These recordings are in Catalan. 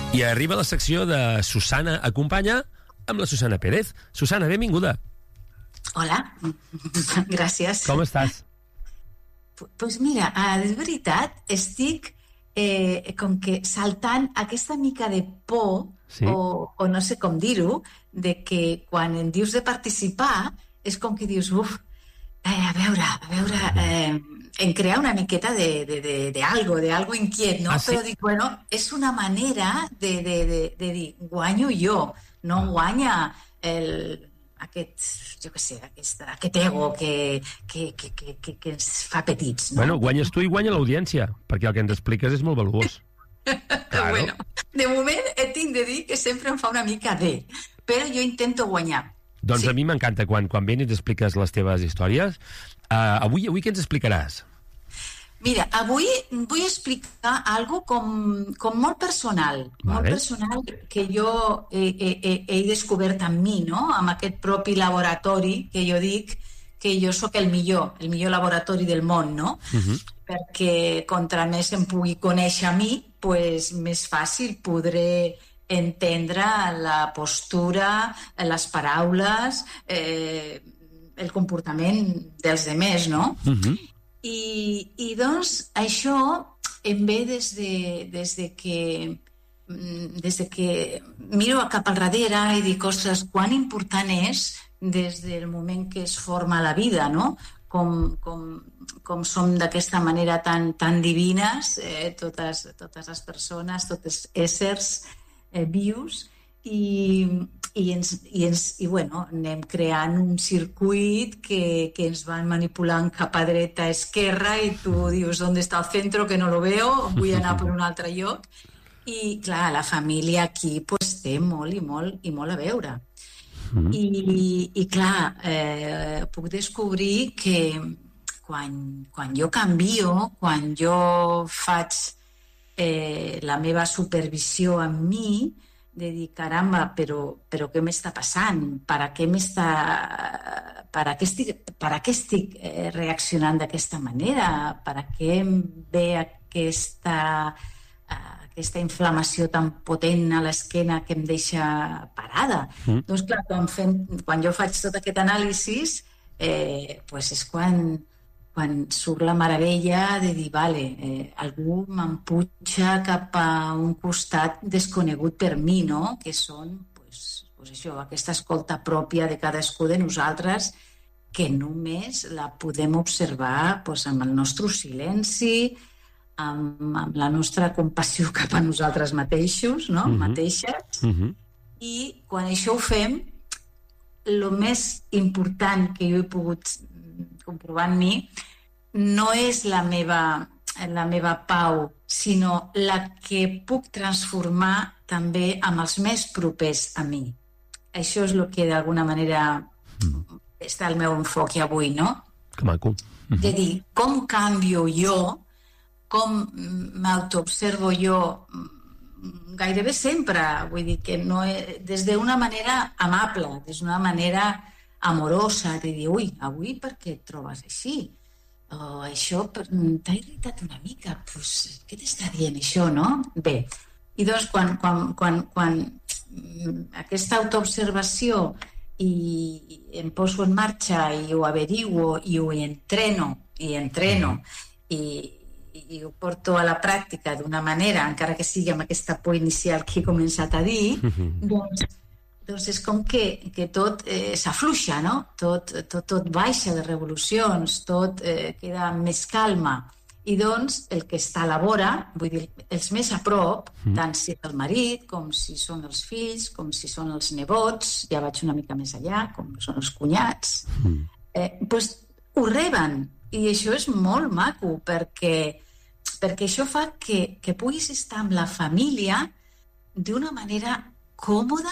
I arriba la secció de Susana Acompanya amb la Susana Pérez. Susana, benvinguda. Hola, gràcies. Com estàs? Pues mira, és veritat, estic com que saltant aquesta mica de por, sí, o no sé com dir-ho, de que quan em dius de participar és com que dius, a veure, em crea una miqueta de algo inquiet, no? Sí? Però dic, bueno, és una manera de dir, guanyo jo, no guanya aquest ego que ens fa petits, no? Bueno, guanyes tu i guanya l'audiència, perquè el que ens expliques és molt valuós. Claro. Bueno, de moment tinc de dir que sempre em fa una mica però jo intento guanyar. Doncs sí. A mi m'encanta quan vens i t'expliques les teves històries. Avui què ens explicaràs? Mira, avui vull explicar algo com molt personal, molt personal que jo he descobert en mi, no? Amb aquest propi laboratori que jo dic que jo sóc el millor laboratori del món, no? Perquè contra més em pugui conèixer a mi, pues, més fàcil podré entendre la postura, les paraules, el comportament dels demés, no? I doncs això em ve des de que miro cap al darrere i dic, ostres, quan important és des del moment que es forma la vida, no? Com som d'aquesta manera tan divines, totes les persones, tots els éssers vius, i bueno, anem creant un circuit que ens van manipulant cap a dreta, a esquerra, i tu dius, ¿dónde está el centro? Que no lo veo, vull anar per un altre lloc. I clar, la família aquí pues, té molt a veure. I clar, puc descobrir que quan jo canvio, quan jo faig la meva supervisió amb mi, de dir, caramba, però què m'està passant? Per què estic reaccionant d'aquesta manera? Per què em ve aquesta inflamació tan potent a l'esquena que em deixa parada? Doncs clar, quan jo faig tot aquest anàlisi, pues és quan surt la meravella de dir, vale, algú m'emputxa cap a un costat desconegut per mi, no? Que són, pues això, aquesta escolta pròpia de cadascú de nosaltres, que només la podem observar pues, amb el nostre silenci, amb la nostra compassió cap a nosaltres mateixos, no? Mateixes. I quan això ho fem, el més important que jo he pogut comprovar en mi no és la meva pau, sinó la que puc transformar també amb els més propers a mi. Això és el que d'alguna manera està el meu enfoc avui, no? Que maco. De dir, com canvio jo, com m'autoobservo jo gairebé sempre, vull dir que no des d'una manera amable, des d'una manera amorosa, de dir, ui, avui per què et trobes així? O això t'ha irritat una mica, pues, què t'està dient això, no? Bé, i doncs quan aquesta autoobservació i em poso en marxa i ho averiguo i ho entreno i ho porto a la pràctica d'una manera, encara que sigui amb aquesta por inicial que he començat a dir, doncs és com que tot s'afluixa, no? Tot baixa de revolucions, tot queda amb més calma. I doncs el que està a la vora, vull dir, els més a prop, tant si és el marit, com si són els fills, com si són els nebots, ja vaig una mica més allà, com són els cunyats, doncs ho reben. I això és molt maco, perquè això fa que puguis estar amb la família d'una manera còmoda,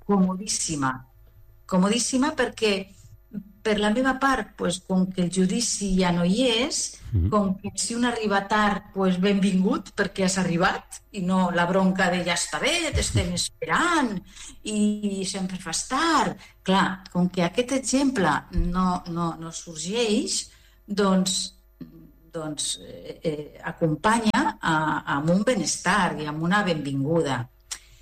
comodíssima, perquè per la meva part, com que el judici ja no hi és, com que si un arriba tard, benvingut, perquè has arribat, i no la bronca de ja està bé, t'estem esperant, i sempre fas tard. Clar, com que aquest exemple no sorgeix, doncs acompanya amb un benestar i amb una benvinguda.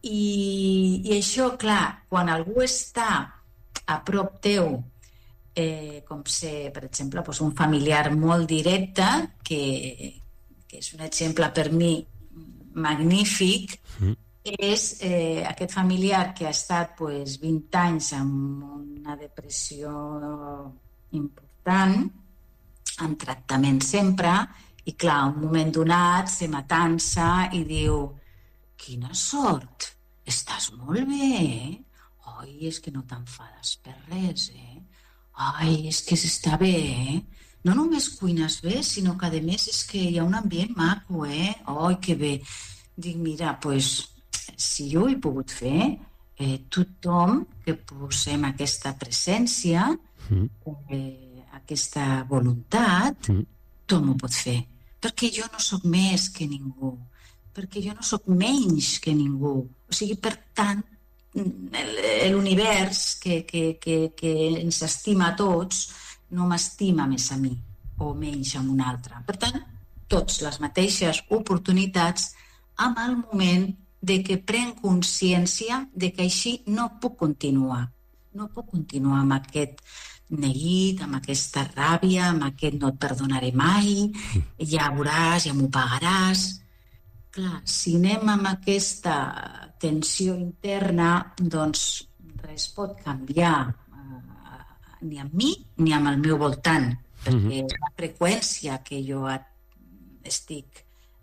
I això, clar, quan algú està a prop teu, com ser, per exemple, doncs un familiar molt directe, que és un exemple per mi magnífic, és aquest familiar que ha estat 20 anys amb una depressió important, en tractament sempre, i clar, un moment donat se m'atansa i diu: quina sort, estàs molt bé, Ai, és que no t'enfades per res, Ai, és que s'està bé, No només cuines bé, sinó que a més és que hi ha un ambient maco, Ai, que bé. Dic, mira, si jo ho he pogut fer, tothom que posem aquesta presència, aquesta voluntat, tothom ho pot fer. Perquè jo no sóc més que ningú, perquè jo no sóc menys que ningú. O sigui, per tant, l'univers que ens estima a tots no m'estima més a mi o menys a un altre. Per tant, tots les mateixes oportunitats amb el moment de que prenc consciència de que així no puc continuar. No puc continuar amb aquest neguit, amb aquesta ràbia, amb aquest no et perdonaré mai, ja veuràs, ja m'ho pagaràs. Clar, si anem amb aquesta tensió interna, doncs res pot canviar ni amb mi ni amb el meu voltant, perquè és la freqüència que jo estic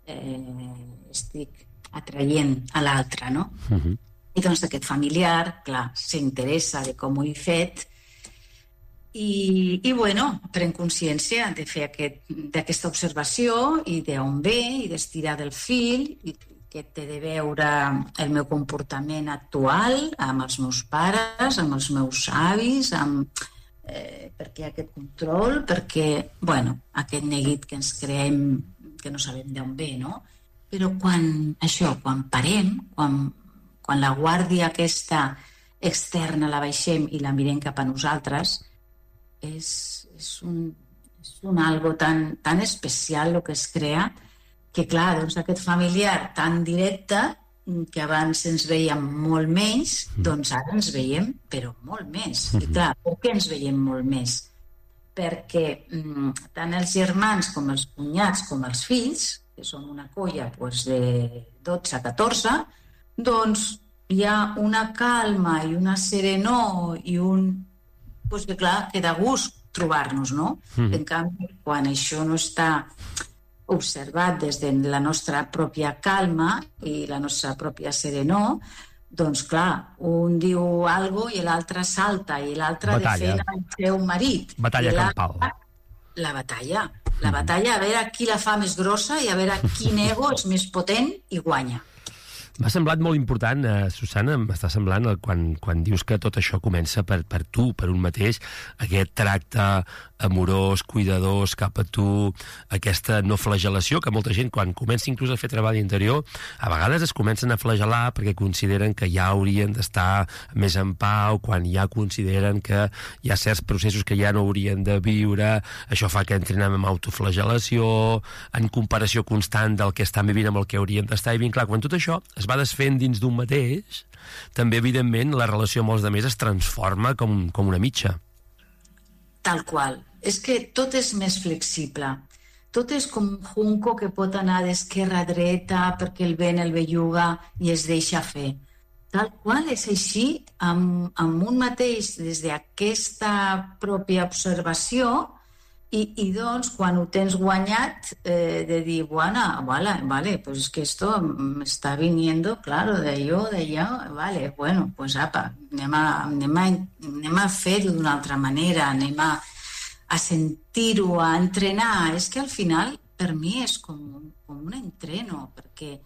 atraient a l'altre, no? I doncs aquest familiar, clar, s'interessa de com ho he fet i bueno, prenc consciència de fer d'aquesta observació i d'on ve i d'estirar del fil i que té de veure el meu comportament actual amb els meus pares, amb els meus avis, perquè hi ha aquest control, perquè, bueno, aquest neguit que ens creem que no sabem d'on ve, no? Però quan parem, quan la guàrdia aquesta externa la baixem i la mirem cap a nosaltres, és un algo tan especial el que es crea que, clar, doncs aquest familiar tan directe que abans ens veiem molt menys, doncs ara ens veiem però molt més. I clar, per què ens veiem molt més? Perquè tant els germans com els cunyats com els fills, que són una colla de 12 a 14, doncs hi ha una calma i una serenor i que clar, que da gust trobar-nos, no? En canvi, quan això no està observat des de la nostra pròpia calma i la nostra pròpia serenor, doncs clar, un diu algo i l'altre salta i l'altre defèn el seu marit. Batalla campal. La batalla, a veure qui la fa més grossa i a veure quin ego és més potent i guanya. M'ha semblat molt important, Susana, m'està semblant quan dius que tot això comença per tu, per un mateix, aquest tracte amorós, cuidadors cap a tu, aquesta no flagel·lació, que molta gent, quan comença inclús a fer treball interior, a vegades es comencen a flagelar perquè consideren que ja haurien d'estar més en pau, quan ja consideren que hi ha certs processos que ja no haurien de viure, això fa que entrin en autoflagel·lació, en comparació constant del que estan vivint amb el que haurien d'estar, i ben clar, quan tot això es va desfent dins d'un mateix, també, evidentment, la relació amb els altres es transforma com una mitja. Tal qual. És que tot és més flexible. Tot és com un junco que pot anar d'esquerra a dreta perquè el vent el belluga i es deixa fer. Tal qual és així, amb un mateix, des d'aquesta pròpia observació, i doncs, quan ho tens guanyat, de dir, vale, pues es que esto me está viniendo, claro, d'allò, vale, bueno, pues apa, anem a fer-ho d'una altra manera, anem a sentir-ho, a entrenar. És que al final, per mi, és com un entreno, perquè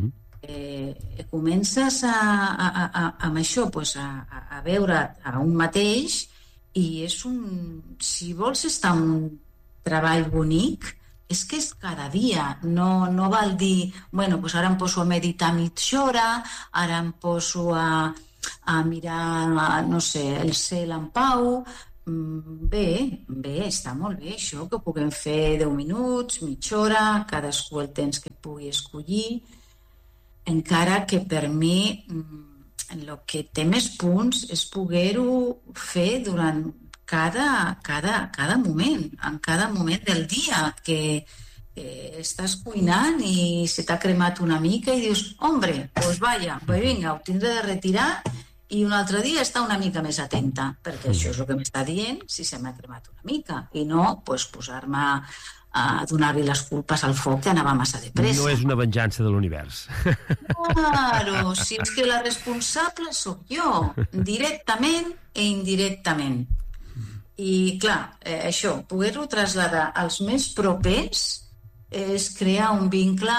comences amb això, a veure a un mateix. I és si vols estar en un treball bonic, és que és cada dia, no val dir, bueno, pues ara em poso a meditar mitja hora, ara em poso a mirar, no sé, el cel en pau. Bé, està molt bé això, que ho puguem fer 10 minuts, mitja hora, cadascú el temps que pugui escollir. encara que per mi el que té més punts és poder-ho fer durant cada moment, en cada moment del dia, que estàs cuinant i se t'ha cremat una mica i dius, hombre, pues vaya, pues vinga, ho tindré de retirar i un altre dia estar una mica més atenta, perquè això és el que m'està dient si se m'ha cremat una mica, i no pues, posar-me a donar-li les culpes al foc que anava massa de pressa. No és una venjança de l'univers. Claro, si és que la responsable sóc jo, directament i indirectament. I clar, això, poder-ho traslladar als més propers és crear un vincle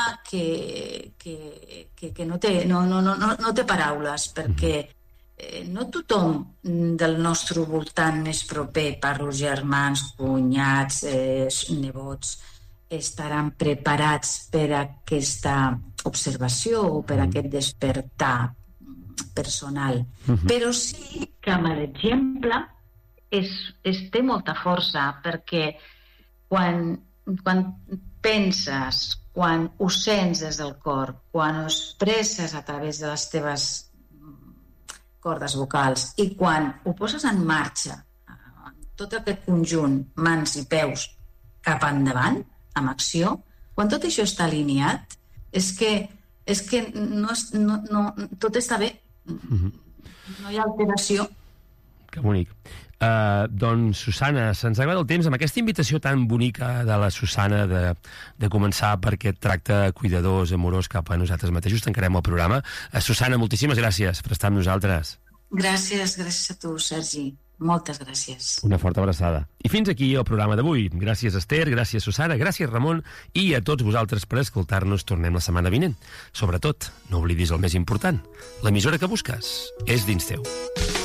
que no té paraules, perquè no tothom del nostre voltant més proper, parlo germans, cunyats, nebots, estaran preparats per aquesta observació o per aquest despertar personal. Però sí que amb l'exemple té molta força, perquè quan penses, quan ho sents des del cor, quan ho expresses a través de les teves cordes vocals i quan ho poses en marxa, tot aquest conjunt, mans i peus cap endavant, amb acció, quan tot això està alineat, és que tot està bé. No hi ha alteració. Que bonic. Doncs, Susana, se'ns ha acabat el temps amb aquesta invitació tan bonica de la Susana de començar per aquest tracte cuidadors, amorós cap a nosaltres mateixos. Tancarem el programa. Susana, moltíssimes gràcies per estar amb nosaltres. Gràcies a tu, Sergi. Moltes gràcies. Una forta abraçada. I fins aquí el programa d'avui. Gràcies, Esther, gràcies, Susana, gràcies, Ramon, i a tots vosaltres per escoltar-nos. Tornem la setmana vinent. Sobretot, no oblidis el més important. L'emissora que busques és dins teu.